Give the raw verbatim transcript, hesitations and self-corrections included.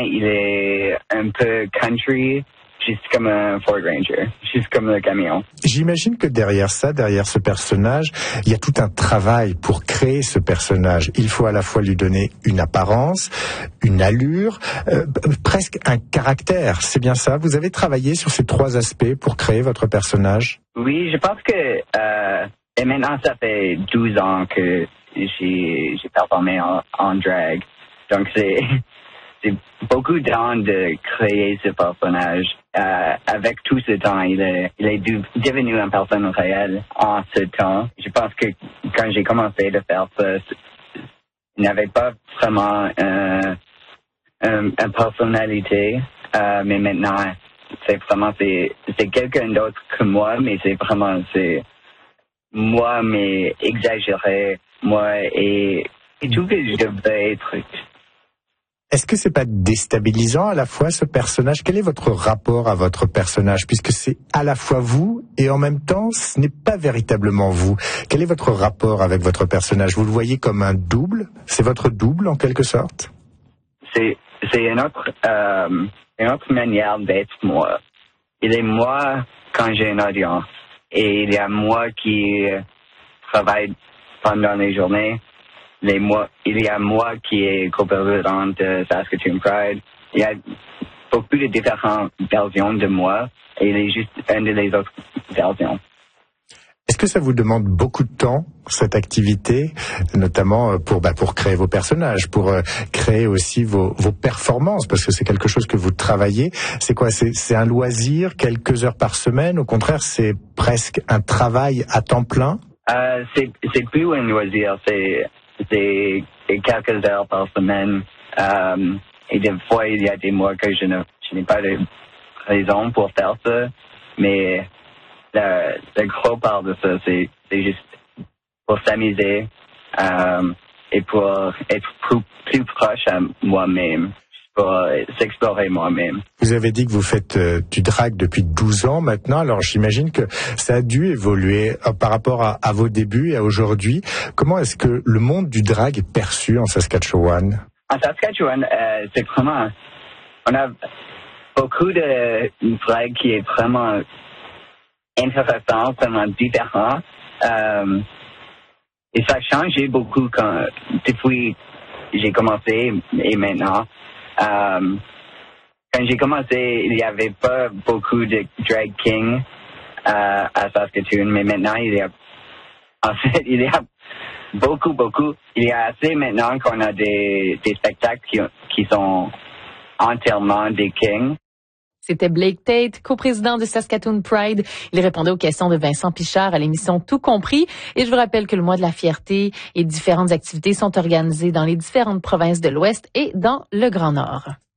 il est un peu country, juste comme un Ford Ranger, juste comme le camion. J'imagine que derrière ça, derrière ce personnage, il y a tout un travail pour créer ce personnage. Il faut à la fois lui donner une apparence, une allure, euh, presque un caractère. C'est bien ça? Vous avez travaillé sur ces trois aspects pour créer votre personnage? Oui, je pense que euh, et maintenant ça fait douze ans que j'ai, j'ai performé en, en drag. Donc c'est c'est beaucoup de temps de créer ce personnage. Euh, avec tout ce temps, il est, il est du, devenu une personne réelle en ce temps. Je pense que quand j'ai commencé à faire ça, il n'avait pas vraiment euh, un, une personnalité, euh, mais maintenant, c'est vraiment c'est, c'est quelqu'un d'autre que moi, mais c'est vraiment c'est moi, mais exagéré, moi et, et tout que je devrais être. Est-ce que c'est pas déstabilisant à la fois ce personnage? Quel est votre rapport à votre personnage? Puisque c'est à la fois vous et en même temps ce n'est pas véritablement vous. Quel est votre rapport avec votre personnage? Vous le voyez comme un double? C'est votre double en quelque sorte? C'est, c'est une autre, euh, une autre manière d'être moi. Il est moi quand j'ai une audience et il y a moi qui travaille pendant les journées. Les moi, il y a moi qui est co-président de Saskatoon Pride. Il y a beaucoup de différentes versions de moi et il est juste une des autres versions. Est-ce que ça vous demande beaucoup de temps, cette activité, notamment pour bah, pour créer vos personnages, pour euh, créer aussi vos, vos performances, parce que c'est quelque chose que vous travaillez. C'est quoi? C'est, c'est un loisir, quelques heures par semaine? Au contraire, c'est presque un travail à temps plein? Euh, c'est, c'est plus un loisir, c'est c'est quelques heures par semaine. Euh, et des fois, il y a des mois que je, ne, je n'ai pas de raison pour faire ça. Mais le, le gros part de ça, c'est, c'est juste pour s'amuser euh, et pour être plus, plus proche à moi-même, pour s'explorer moi-même. Vous avez dit que vous faites euh, du drag depuis douze ans maintenant, alors j'imagine que ça a dû évoluer euh, par rapport à, à vos débuts et à aujourd'hui. Comment est-ce que le monde du drag est perçu en Saskatchewan? En Saskatchewan, euh, c'est vraiment... On a beaucoup de drag qui est vraiment intéressant, vraiment différent. Euh, et ça a changé beaucoup quand, depuis j'ai commencé et maintenant. Euh, quand j'ai commencé, il n'y avait pas beaucoup de drag king euh, à Saskatoon, mais maintenant il y a, en fait, il y a beaucoup, beaucoup. Il y a assez maintenant qu'on a des, des spectacles qui, qui sont entièrement des kings. C'était Blake Tate, coprésident de Saskatoon Pride. Il répondait aux questions de Vincent Pichard à l'émission Tout compris. Et je vous rappelle que le mois de la fierté et différentes activités sont organisées dans les différentes provinces de l'Ouest et dans le Grand Nord.